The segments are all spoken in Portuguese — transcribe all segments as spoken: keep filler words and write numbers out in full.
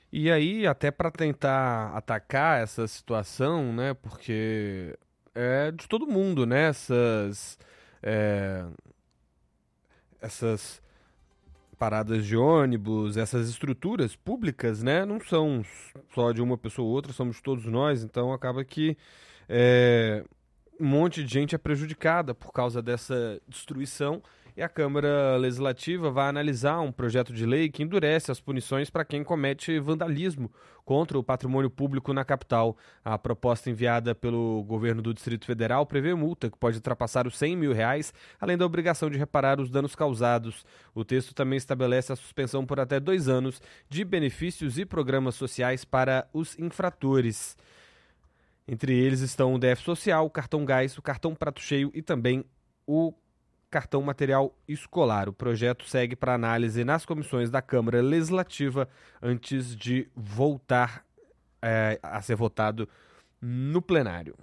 E aí, até para tentar atacar essa situação, né? Porque é de todo mundo, né? Essas, é, essas paradas de ônibus, essas estruturas públicas, né? Não são só de uma pessoa ou outra, somos todos nós. Então acaba que é, um monte de gente é prejudicada por causa dessa destruição. E a Câmara Legislativa vai analisar um projeto de lei que endurece as punições para quem comete vandalismo contra o patrimônio público na capital. A proposta enviada pelo governo do Distrito Federal prevê multa que pode ultrapassar os cem mil reais, além da obrigação de reparar os danos causados. O texto também estabelece a suspensão por até dois anos de benefícios e programas sociais para os infratores. Entre eles estão o D F Social, o Cartão Gás, o Cartão Prato Cheio e também o Cartão Material Escolar. O projeto segue para análise nas comissões da Câmara Legislativa antes de voltar é, a ser votado no plenário.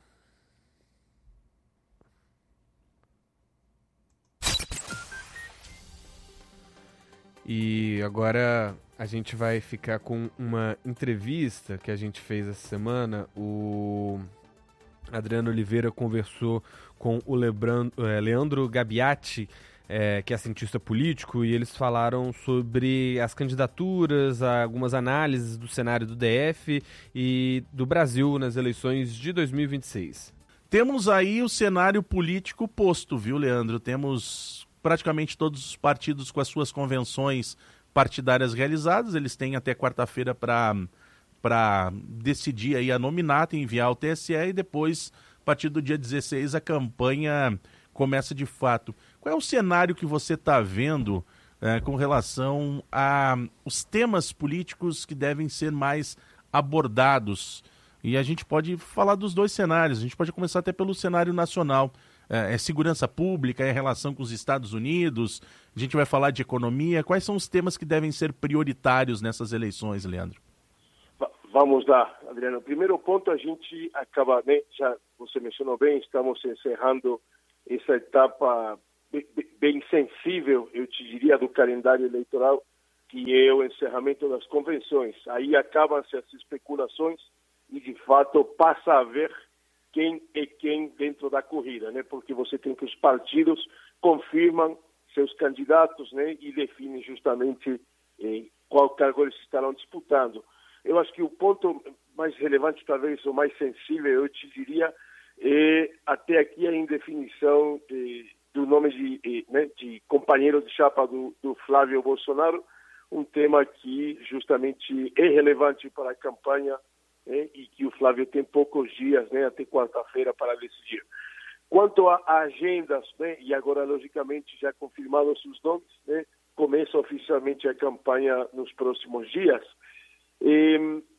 E agora a gente vai ficar com uma entrevista que a gente fez essa semana. O Adriano Oliveira conversou com o Lebran, eh, Leandro Gabiati, eh, que é cientista político, e eles falaram sobre as candidaturas, algumas análises do cenário do D F e do Brasil nas eleições de dois mil e vinte e seis. Temos aí o cenário político posto, viu, Leandro? Temos praticamente todos os partidos com as suas convenções partidárias realizadas. Eles têm até quarta-feira para para decidir aí a nominata, enviar ao T S E e depois, a partir do dia dezesseis, a campanha começa de fato. Qual é o cenário que você está vendo é, com relação a os temas políticos que devem ser mais abordados? E a gente pode falar dos dois cenários, a gente pode começar até pelo cenário nacional. É, é segurança pública, é relação com os Estados Unidos, a gente vai falar de economia. Quais são os temas que devem ser prioritários nessas eleições, Leandro? Vamos lá, Adriano. Primeiro ponto, a gente acaba, né, já você mencionou bem, estamos encerrando essa etapa bem, bem sensível, eu te diria, do calendário eleitoral, que é o encerramento das convenções. Aí acabam-se as especulações e, de fato, passa a ver quem é quem dentro da corrida, né? Porque você tem que os partidos confirmam seus candidatos, né? E definem justamente eh, qual cargo eles estarão disputando. Eu acho que o ponto mais relevante, talvez o mais sensível, eu te diria, é até aqui a indefinição eh, do nome de, eh, né, de companheiro de chapa do, do Flávio Bolsonaro, um tema que justamente é relevante para a campanha, né, e que o Flávio tem poucos dias, né, até quarta-feira para decidir. Quanto a agendas, né, e agora logicamente já confirmados os nomes, né, começa oficialmente a campanha nos próximos dias. É,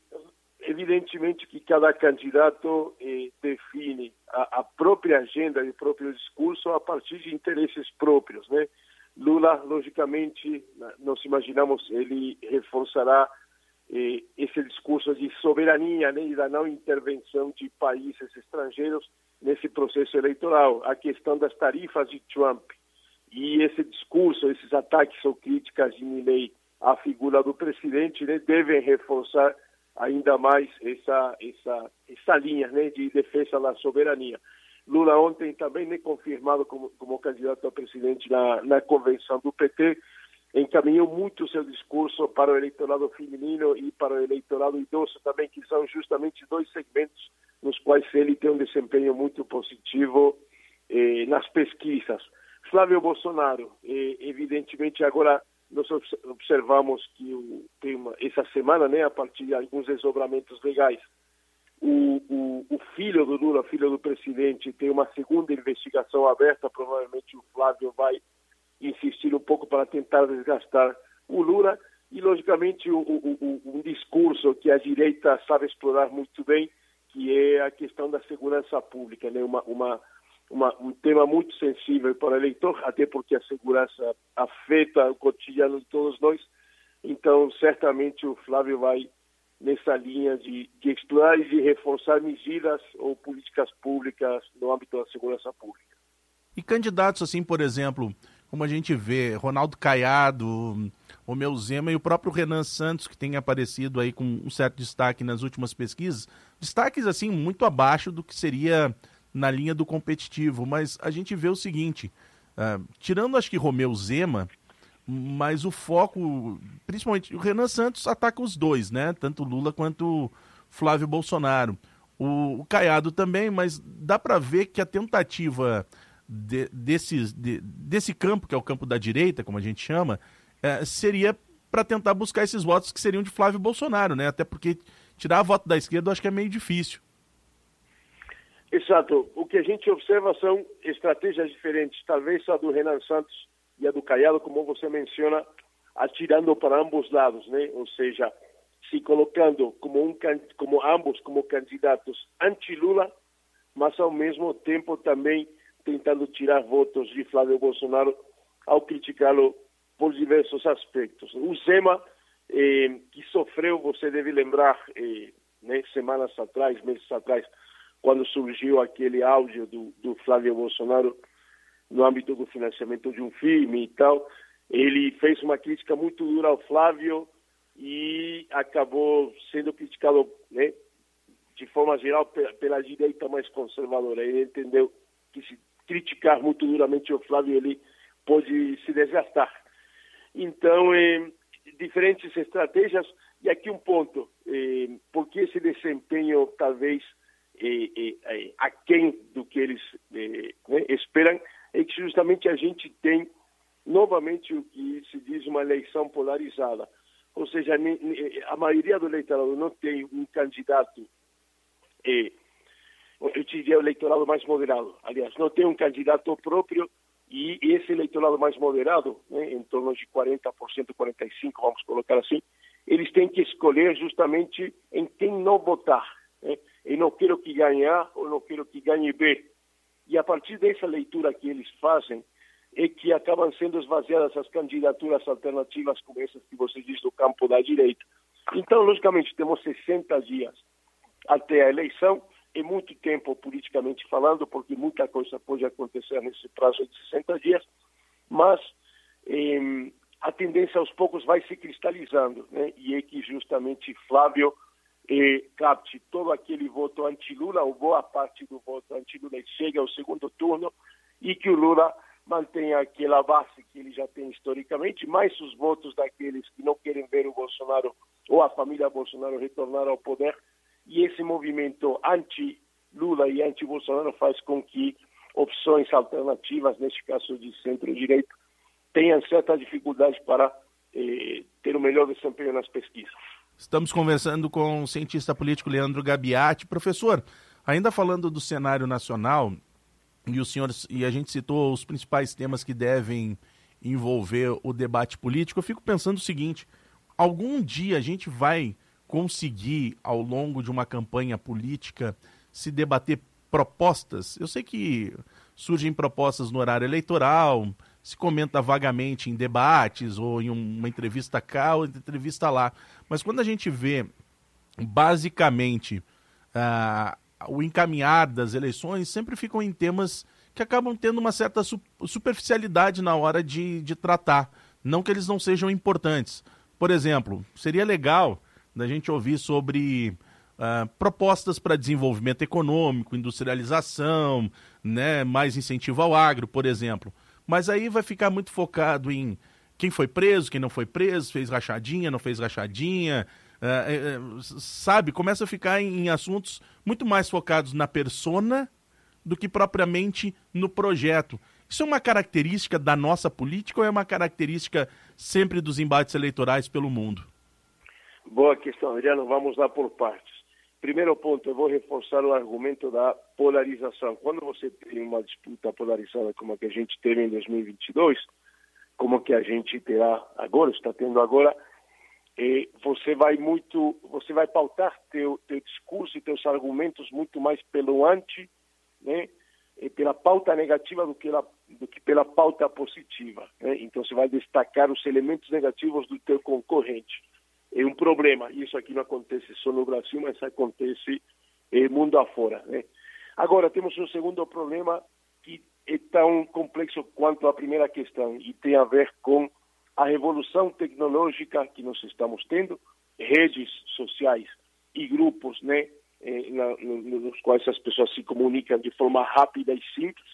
evidentemente que cada candidato eh, define a, a própria agenda e o próprio discurso a partir de interesses próprios, né? Lula, logicamente, nós imaginamos, ele reforçará eh, esse discurso de soberania, né, e da não intervenção de países estrangeiros nesse processo eleitoral. A questão das tarifas de Trump e esse discurso, esses ataques ou críticas de Milei a figura do presidente, né, devem reforçar ainda mais essa essa essa linha, né, de defesa da soberania. Lula ontem também, né, confirmado como, como candidato a presidente na, na convenção do P T, encaminhou muito seu discurso para o eleitorado feminino e para o eleitorado idoso também, que são justamente dois segmentos nos quais ele tem um desempenho muito positivo eh, nas pesquisas. Flávio Bolsonaro, eh, evidentemente agora nós observamos que o, tem uma, essa semana, né, a partir de alguns desdobramentos legais, o, o, o filho do Lula, filho do presidente, tem uma segunda investigação aberta. Provavelmente o Flávio vai insistir um pouco para tentar desgastar o Lula e, logicamente, o, o, o, um discurso que a direita sabe explorar muito bem, que é a questão da segurança pública, né, uma, uma Uma, um tema muito sensível para o eleitor, até porque a segurança afeta o cotidiano de todos nós. Então, certamente o Flávio vai nessa linha de, de explorar e de reforçar medidas ou políticas públicas no âmbito da segurança pública. E candidatos assim, por exemplo, como a gente vê, Ronaldo Caiado, Romeu Zema e o próprio Renan Santos, que tem aparecido aí com um certo destaque nas últimas pesquisas, destaques assim muito abaixo do que seria na linha do competitivo, mas a gente vê o seguinte, uh, tirando acho que Romeu Zema, mas o foco, principalmente o Renan Santos ataca os dois, né? Tanto Lula quanto Flávio Bolsonaro. O, o Caiado também, mas dá para ver que a tentativa de, desse, de, desse campo, que é o campo da direita, como a gente chama, é, seria para tentar buscar esses votos que seriam de Flávio Bolsonaro, né? Até porque tirar voto da esquerda eu acho que é meio difícil. Exato. O que a gente observa são estratégias diferentes, talvez a do Renan Santos e a do Caiado, como você menciona, atirando para ambos lados, né? Ou seja, se colocando como, um, como ambos como candidatos anti-Lula, mas ao mesmo tempo também tentando tirar votos de Flávio Bolsonaro ao criticá-lo por diversos aspectos. O Zema, eh, que sofreu, você deve lembrar, eh, né, semanas atrás, meses atrás, quando surgiu aquele áudio do, do Flávio Bolsonaro no âmbito do financiamento de um filme e tal, ele fez uma crítica muito dura ao Flávio e acabou sendo criticado, né, de forma geral pela, pela direita mais conservadora. Ele entendeu que se criticar muito duramente o Flávio, ele pode se desgastar. Então, eh, diferentes estratégias, e aqui um ponto, eh, porque esse desempenho talvez eh, eh, eh, aquém do que eles eh, né, esperam, é que justamente a gente tem novamente o que se diz uma eleição polarizada. Ou seja, a maioria do eleitorado não tem um candidato, eh, eu diria o eleitorado mais moderado, aliás, não tem um candidato próprio, e esse eleitorado mais moderado, né, em torno de quarenta por cento, quarenta e cinco por cento, vamos colocar assim, eles têm que escolher justamente em quem não votar. Né? Eu não quero que ganhe A ou não quero que ganhe B. E a partir dessa leitura que eles fazem, é que acabam sendo esvaziadas as candidaturas alternativas como essas que você diz do campo da direita. Então, logicamente, temos sessenta dias até a eleição, é muito tempo politicamente falando, porque muita coisa pode acontecer nesse prazo de sessenta dias, mas eh, a tendência aos poucos vai se cristalizando, né? E é que justamente Flávio eh, capte todo aquele voto anti-Lula, ou boa parte do voto anti-Lula, e chegue ao segundo turno, e que o Lula mantenha aquela base que ele já tem historicamente, mais os votos daqueles que não querem ver o Bolsonaro ou a família Bolsonaro retornar ao poder, e esse movimento anti-Lula e anti-Bolsonaro faz com que opções alternativas, neste caso de centro-direita, tenham certa dificuldade para eh, ter o melhor desempenho nas pesquisas. Estamos conversando com o cientista político Leandro Gabiati. Professor, ainda falando do cenário nacional, e o senhor e a gente citou os principais temas que devem envolver o debate político, eu fico pensando o seguinte: algum dia a gente vai conseguir, ao longo de uma campanha política, se debater propostas? Eu sei que surgem propostas no horário eleitoral, se comenta vagamente em debates, ou em uma entrevista cá, ou entrevista lá, mas quando a gente vê, basicamente, uh, o encaminhar das eleições, sempre ficam em temas que acabam tendo uma certa superficialidade na hora de, de tratar, não que eles não sejam importantes. Por exemplo, seria legal da gente ouvir sobre uh, propostas para desenvolvimento econômico, industrialização, né, mais incentivo ao agro, por exemplo. Mas aí vai ficar muito focado em quem foi preso, quem não foi preso, fez rachadinha, não fez rachadinha, uh, uh, sabe? Começa a ficar em, em assuntos muito mais focados na persona do que propriamente no projeto. Isso é uma característica da nossa política ou é uma característica sempre dos embates eleitorais pelo mundo? Boa questão, Adriano. Vamos lá por partes. Primeiro ponto, eu vou reforçar o argumento da polarização. Quando você tem uma disputa polarizada como a que a gente teve em dois mil e vinte e dois, como a que a gente terá agora, está tendo agora, eh, você vai muito, você vai pautar teu, teu discurso e teus argumentos muito mais pelo anti, né, e pela pauta negativa do que, la, do que pela pauta positiva, né? Então você vai destacar os elementos negativos do teu concorrente. É um problema, e isso aqui não acontece só no Brasil, mas acontece eh, mundo afora, né? Agora, temos um segundo problema que é tão complexo quanto a primeira questão, e tem a ver com a revolução tecnológica que nós estamos tendo, redes sociais e grupos, né, eh, na, no, nos quais as pessoas se comunicam de forma rápida e simples.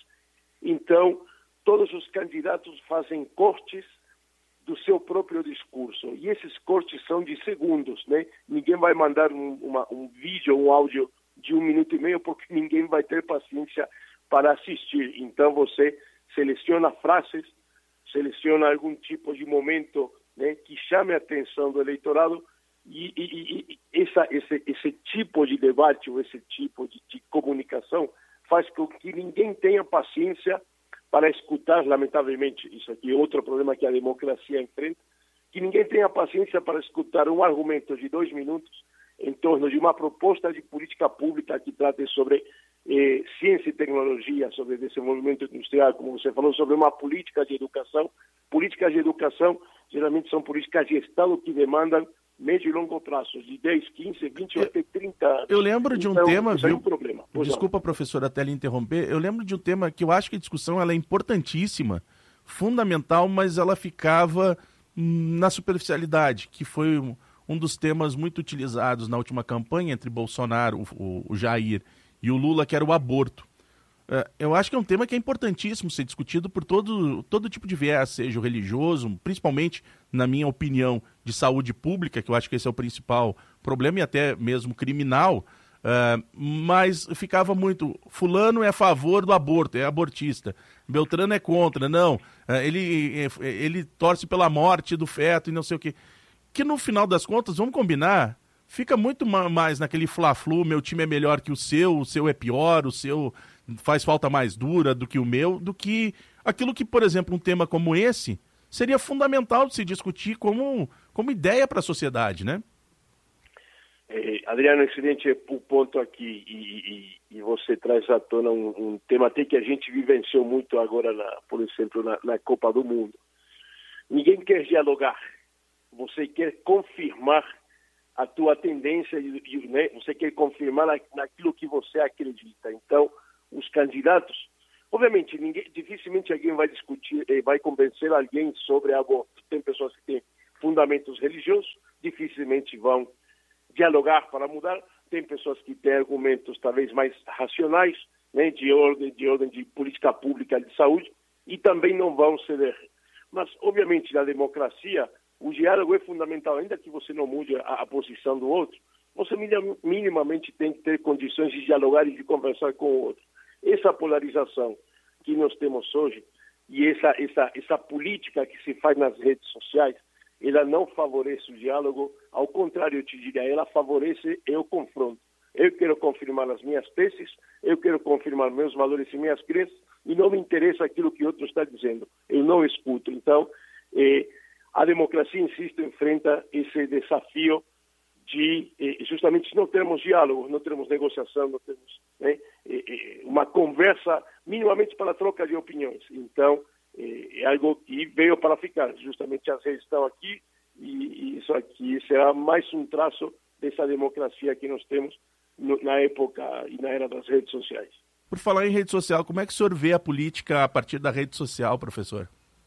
Então, todos os candidatos fazem cortes do seu próprio discurso, e esses cortes são de segundos, né? Ninguém vai mandar um, uma, um vídeo, um áudio de um minuto e meio, porque ninguém vai ter paciência para assistir. Então, você seleciona frases, seleciona algum tipo de momento, né, que chame a atenção do eleitorado, e, e, e essa, esse, esse tipo de debate, ou esse tipo de, de comunicação faz com que ninguém tenha paciência para escutar, lamentavelmente, isso aqui é outro problema que a democracia enfrenta, que ninguém tenha paciência para escutar um argumento de dois minutos em torno de uma proposta de política pública que trate sobre eh, ciência e tecnologia, sobre desenvolvimento industrial, como você falou, sobre uma política de educação. Políticas de educação geralmente são políticas de Estado que demandam médio e longo prazo, de dez, quinze, vinte ou até trinta anos. Eu lembro de um então, tema, viu? viu? É um problema. Desculpa, não. Professor, até lhe interromper. Eu lembro de um tema que eu acho que a discussão ela é importantíssima, fundamental, mas ela ficava na superficialidade, que foi um, um dos temas muito utilizados na última campanha entre Bolsonaro, o, o Jair e o Lula, que era o aborto. Eu acho que é um tema que é importantíssimo ser discutido por todo, todo tipo de viés, seja o religioso, principalmente, na minha opinião, de saúde pública, que eu acho que esse é o principal problema, e até mesmo criminal, uh, mas ficava muito, fulano é a favor do aborto, é abortista, Beltrano é contra, não, uh, ele, ele torce pela morte do feto e não sei o quê. Que no final das contas, vamos combinar, fica muito mais naquele fla-flu, meu time é melhor que o seu, o seu é pior, o seu faz falta mais dura do que o meu, do que aquilo que, por exemplo, um tema como esse seria fundamental de se discutir como, como ideia para a sociedade, né? Eh, Adriano, excelente o ponto aqui, e, e, e você traz à tona um, um tema até que a gente vivenciou muito agora, na, por exemplo, na, na Copa do Mundo. Ninguém quer dialogar, você quer confirmar a tua tendência, né? Você quer confirmar naquilo que você acredita. Então, os candidatos, obviamente, ninguém, dificilmente alguém vai discutir, vai convencer alguém sobre aborto. Tem pessoas que têm fundamentos religiosos, dificilmente vão dialogar para mudar. Tem pessoas que têm argumentos talvez mais racionais, né, de ordem, de ordem de política pública de saúde, e também não vão ceder. Mas, obviamente, na democracia, o diálogo é fundamental, ainda que você não mude a, a posição do outro. Você minimamente tem que ter condições de dialogar e de conversar com o outro. Essa polarização que nós temos hoje e essa, essa, essa política que se faz nas redes sociais, ela não favorece o diálogo, ao contrário, eu te diria, ela favorece o confronto. Eu quero confirmar as minhas teses, eu quero confirmar meus valores e minhas crenças, e não me interessa aquilo que o outro está dizendo. Eu não escuto. Então, eh, a democracia, insisto, enfrenta esse desafio de, justamente, não termos diálogo, não termos negociação, não temos, né, uma conversa minimamente para a troca de opiniões. Então, é algo que veio para ficar. Justamente as redes estão aqui, e isso aqui será mais um traço dessa democracia que nós temos na época e na era das redes sociais. Por falar em rede social, como é que o senhor vê a política a partir da rede social, professor?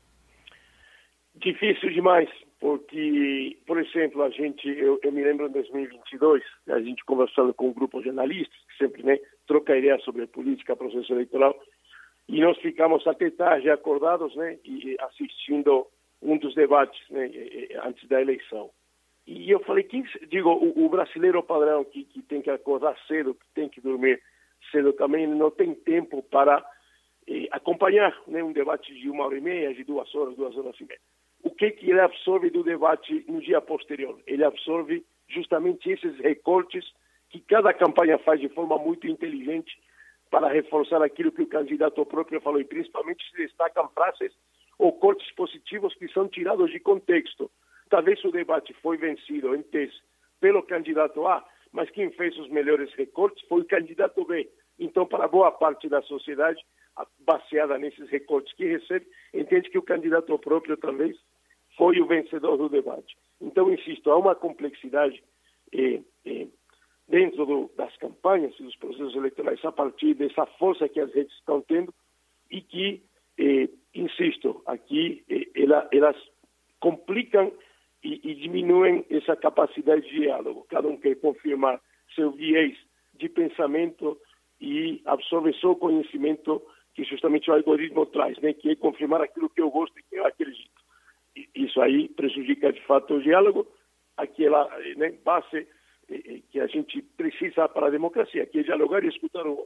Difícil demais, porque, por exemplo, a gente, eu, eu me lembro em dois mil e vinte e dois, a gente conversando com um grupo de analistas, que sempre, né, troca ideias sobre política, processo eleitoral, e nós ficamos até tarde acordados, né, e assistindo um dos debates, né, antes da eleição. E eu falei, quem, digo, o, o brasileiro padrão que, que tem que acordar cedo, que tem que dormir cedo também, não tem tempo para eh, acompanhar, né, um debate de uma hora e meia, de duas horas, duas horas e meia. O que, que ele absorve do debate no dia posterior? Ele absorve justamente esses recortes que cada campanha faz de forma muito inteligente para reforçar aquilo que o candidato próprio falou, e principalmente se destacam frases ou cortes positivos que são tirados de contexto. Talvez o debate foi vencido, em tese, pelo candidato A, mas quem fez os melhores recortes foi o candidato B. Então, para boa parte da sociedade, baseada nesses recortes que recebe, entende que o candidato próprio talvez foi o vencedor do debate. Então, insisto, há uma complexidade eh, eh, dentro do, das campanhas e dos processos eleitorais a partir dessa força que as redes estão tendo e que, eh, insisto, aqui eh, ela, elas complicam e, e diminuem essa capacidade de diálogo. Cada um quer confirmar seu viés de pensamento e absorve só o conhecimento que justamente o algoritmo traz, né? Que é confirmar aquilo que eu gosto e que eu acredito. E isso aí prejudica de fato o diálogo, aquela, né, base eh, que a gente precisa para a democracia, que é dialogar e escutar o outro.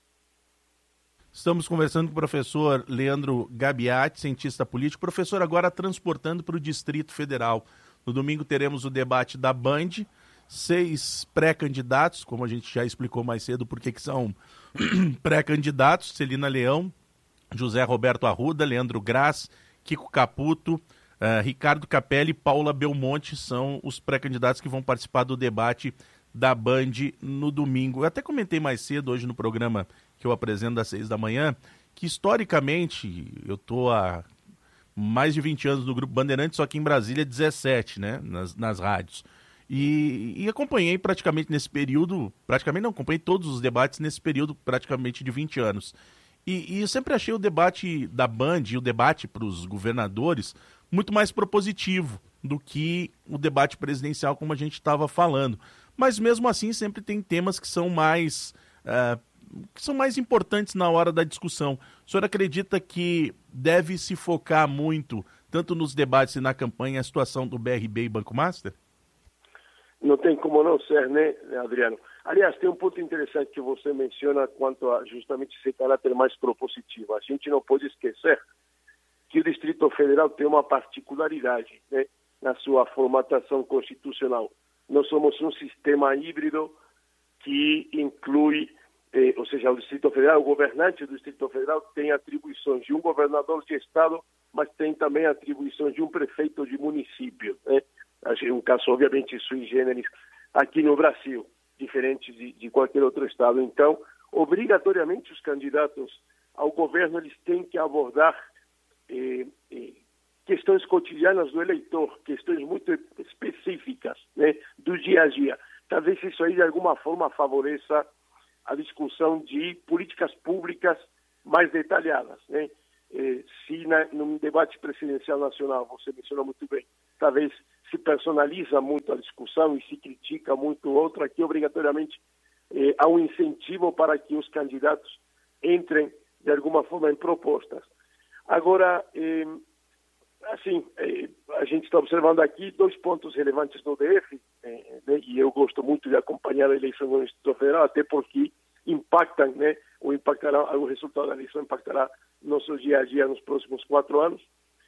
Estamos conversando com o professor Leandro Gabiati, cientista político. Professor, agora transportando para o Distrito Federal. No domingo teremos o debate da Band, seis pré-candidatos, como a gente já explicou mais cedo, porque que são pré-candidatos: Celina Leão, José Roberto Arruda, Leandro Graz, Kiko Caputo, uh, Ricardo Capelli e Paula Belmonte são os pré-candidatos que vão participar do debate da Band no domingo. Eu até comentei mais cedo hoje no programa que eu apresento às seis da manhã, que historicamente eu estou há mais de vinte anos no Grupo Bandeirantes, só que em Brasília dezessete, né, nas, nas rádios. E, e acompanhei praticamente nesse período, praticamente não, acompanhei todos os debates nesse período praticamente de vinte anos. E, e eu sempre achei o debate da Band e o debate para os governadores muito mais propositivo do que o debate presidencial, como a gente estava falando. Mas mesmo assim sempre tem temas que são mais... Uh, que são mais importantes na hora da discussão. O senhor acredita que deve se focar muito, tanto nos debates e na campanha, a situação do B R B e Banco Master? Não tem como não ser, né, Adriano? Aliás, tem um ponto interessante que você menciona quanto a justamente esse caráter mais propositivo. A gente não pode esquecer que o Distrito Federal tem uma particularidade, né, na sua formatação constitucional. Nós somos um sistema híbrido que inclui, eh, ou seja, o Distrito Federal, o governante do Distrito Federal tem atribuições de um governador de estado, mas tem também atribuições de um prefeito de município, né? Um caso, obviamente, sui generis aqui no Brasil, diferente de, de qualquer outro estado. Então, obrigatoriamente, os candidatos ao governo eles têm que abordar eh, eh, questões cotidianas do eleitor, questões muito específicas, né, do dia a dia. Talvez isso aí, de alguma forma, favoreça a discussão de políticas públicas mais detalhadas, né? Eh, se na, num debate presidencial nacional, você mencionou muito bem, talvez se personaliza muito a discussão e se critica muito o outro, aqui obrigatoriamente eh, há um incentivo para que os candidatos entrem de alguma forma em propostas. Agora, eh, assim, eh, a gente está observando aqui dois pontos relevantes no D F, eh, né, e eu gosto muito de acompanhar a eleição do Instituto Federal, até porque impactam, né, ou impactará, o resultado da eleição impactará nosso dia a dia nos próximos quatro anos.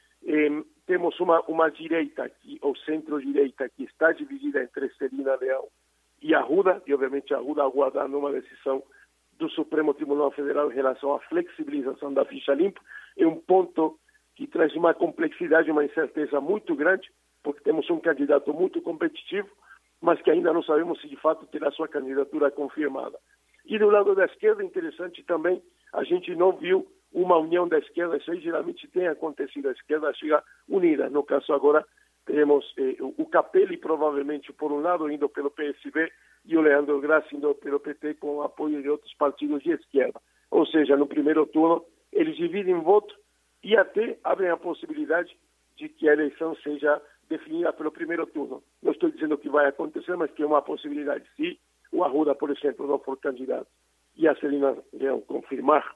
Eh, temos uma, uma direita aqui, ou centro-direita, que está dividida entre Celina Leão e Arruda, e obviamente Arruda aguardando uma decisão do Supremo Tribunal Federal em relação à flexibilização da ficha limpa. É um ponto que traz uma complexidade, uma incerteza muito grande, porque temos um candidato muito competitivo, mas que ainda não sabemos se de fato terá sua candidatura confirmada. E do lado da esquerda, interessante também, a gente não viu uma união da esquerda. Isso aí geralmente tem acontecido, a esquerda chega unida. No caso agora, temos eh, o Capelli provavelmente por um lado indo pelo P S B e o Leandro Graz indo pelo P T com o apoio de outros partidos de esquerda. Ou seja, no primeiro turno eles dividem voto e até abrem a possibilidade de que a eleição seja definida pelo primeiro turno. Não estou dizendo que vai acontecer, mas que é uma possibilidade. Se o Arruda, por exemplo, não for candidato e a Celina Leão confirmar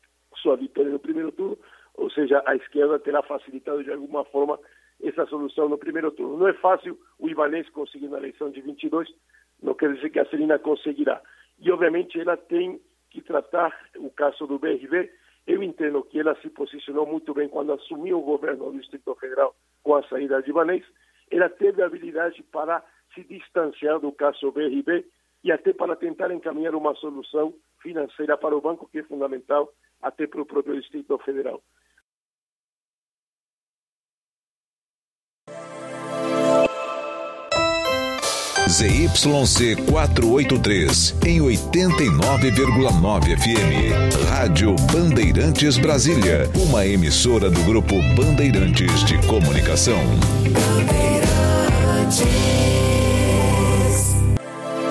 sua vitória no primeiro turno, ou seja, a esquerda terá facilitado de alguma forma essa solução no primeiro turno. Não é fácil o Ibanez conseguir na eleição de vinte e dois, não quer dizer que a Celina conseguirá. E, obviamente, ela tem que tratar o caso do B R B. Eu entendo que ela se posicionou muito bem quando assumiu o governo do Distrito Federal com a saída de Ibanez. Ela teve a habilidade para se distanciar do caso B R B e até para tentar encaminhar uma solução financeira para o banco, que é fundamental até para o próprio Distrito Federal. Z Y C quatrocentos e oitenta e três, em oitenta e nove vírgula nove F M. Rádio Bandeirantes Brasília, uma emissora do Grupo Bandeirantes de Comunicação. Bandeirantes.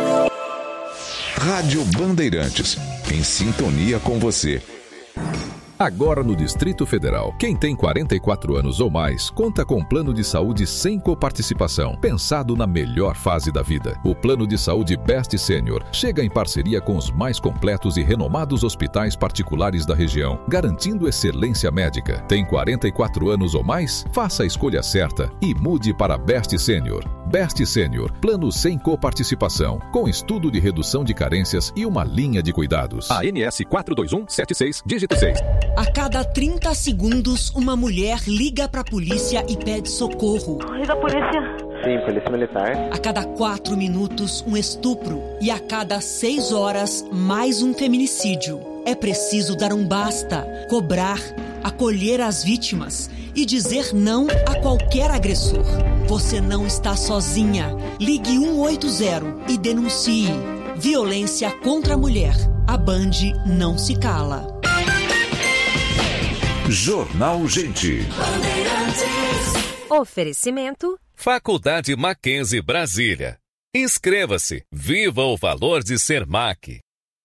Rádio Bandeirantes, em sintonia com você. Agora no Distrito Federal, quem tem quarenta e quatro anos ou mais conta com plano de saúde sem coparticipação, pensado na melhor fase da vida. O plano de saúde Best Senior chega em parceria com os mais completos e renomados hospitais particulares da região, garantindo excelência médica. Tem quarenta e quatro anos ou mais? Faça a escolha certa e mude para Best Senior. Best Senior, plano sem coparticipação, com estudo de redução de carências e uma linha de cuidados. A N S quatro dois um sete seis, dígito seis. A cada trinta segundos, uma mulher liga para a polícia e pede socorro. Oi, da polícia. Sim, polícia militar. A cada quatro minutos, um estupro. E a cada seis horas, mais um feminicídio. É preciso dar um basta, cobrar, acolher as vítimas e dizer não a qualquer agressor. Você não está sozinha. Ligue um oito zero e denuncie. Violência contra a mulher. A Band não se cala. Jornal Gente. Oferecimento Faculdade Mackenzie Brasília. Inscreva-se. Viva o valor de ser Mac.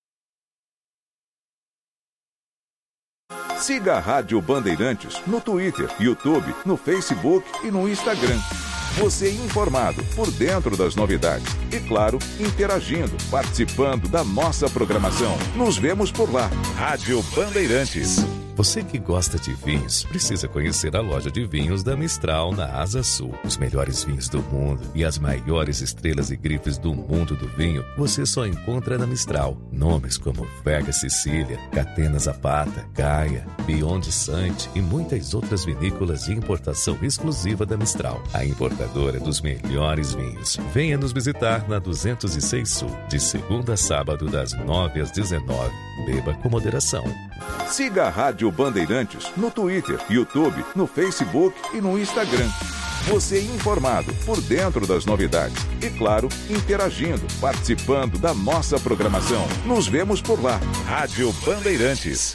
Siga a Rádio Bandeirantes no Twitter, YouTube, no Facebook e no Instagram. Você informado, por dentro das novidades e, claro, interagindo, participando da nossa programação. Nos vemos por lá. Rádio Bandeirantes. Você que gosta de vinhos, precisa conhecer a loja de vinhos da Mistral na Asa Sul. Os melhores vinhos do mundo e as maiores estrelas e grifes do mundo do vinho, você só encontra na Mistral. Nomes como Vega Sicília, Catena Zapata, Gaia, Beyond Sante e muitas outras vinícolas de importação exclusiva da Mistral. A importadora dos melhores vinhos. Venha nos visitar na duzentos e seis Sul, de segunda a sábado, das nove às dezenove. Beba com moderação. Siga a Rádio Bandeirantes no Twitter, YouTube, no Facebook e no Instagram. Você informado, por dentro das novidades e, claro, interagindo, participando da nossa programação. Nos vemos por lá. Rádio Bandeirantes.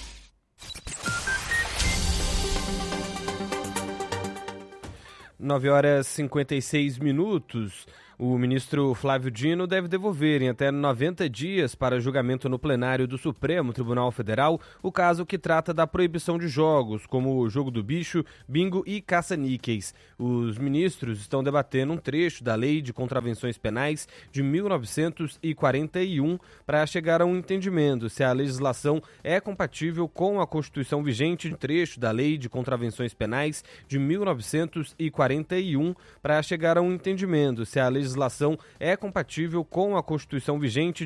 nove horas e cinquenta e seis minutos. O ministro Flávio Dino deve devolver em até noventa dias para julgamento no plenário do Supremo Tribunal Federal o caso que trata da proibição de jogos, como o jogo do bicho, bingo e caça-níqueis. Os ministros estão debatendo um trecho da Lei de Contravenções Penais de mil novecentos e quarenta e um para chegar a um entendimento se a legislação é compatível com a Constituição vigente, um trecho da Lei de Contravenções Penais de mil novecentos e quarenta e um para chegar a um entendimento se a legislação é compatível com a Constituição vigente